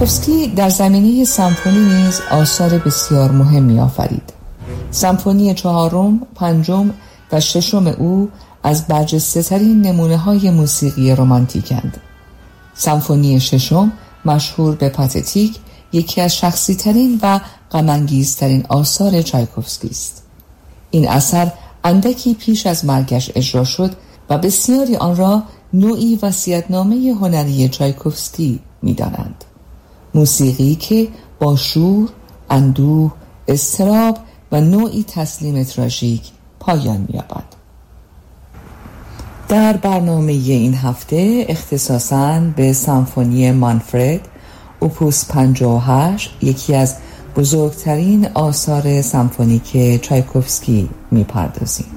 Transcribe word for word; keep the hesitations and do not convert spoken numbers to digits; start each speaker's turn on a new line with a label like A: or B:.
A: چایکوفسکی در زمینه سمفونی نیز آثار بسیار مهمی آفرید. سمفونی چهارم، پنجم و ششم او از برجسته‌ترین نمونه‌های موسیقی رمانتیکند. سمفونی ششم مشهور به پاتتیک یکی از شخصی‌ترین و غم‌انگیزترین آثار چایکوفسکی است. این اثر اندکی پیش از مرگش اجرا شد و بسیاری آن را نوعی وصیت‌نامه هنری چایکوفسکی می‌دانند. موسیقی که با شور، اندوه، اضطراب و نوعی تسلیم تراژیک پایان می‌یابد. در برنامه این هفته اختصاصاً به سمفونی مانفرد اوپوس پنجاه و هشت، یکی از بزرگترین آثار سمفونیک چایکوفسکی می‌پردازیم.